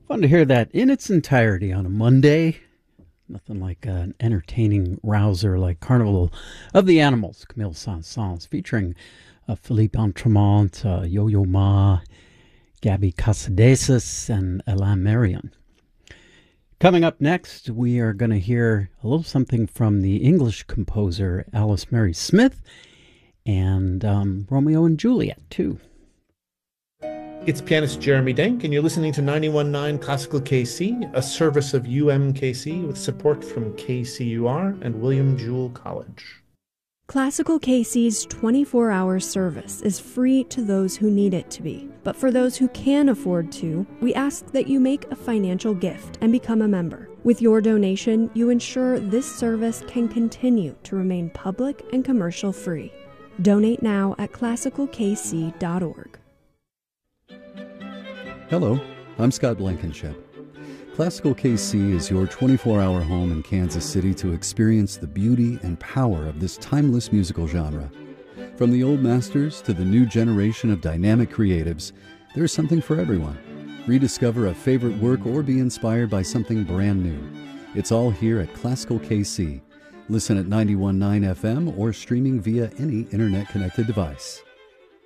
Fun to hear that in its entirety on a Monday. Nothing like an entertaining rouser like Carnival of the Animals, Camille Saint-Saëns, featuring Philippe Entremont, Yo-Yo Ma, Gabby Casadesus, and Alain Marion. Coming up next, we are going to hear a little something from the English composer Alice Mary Smith and Romeo and Juliet, too. It's pianist Jeremy Denk, and you're listening to 91.9 Classical KC, a service of UMKC with support from KCUR and William Jewell College. Classical KC's 24-hour service is free to those who need it to be. But for those who can afford to, we ask that you make a financial gift and become a member. With your donation, you ensure this service can continue to remain public and commercial free. Donate now at classicalkc.org. Hello, I'm Scott Blankenship. Classical KC is your 24-hour home in Kansas City to experience the beauty and power of this timeless musical genre. From the old masters to the new generation of dynamic creatives, there's something for everyone. Rediscover a favorite work or be inspired by something brand new. It's all here at Classical KC. Listen at 91.9 FM or streaming via any internet-connected device.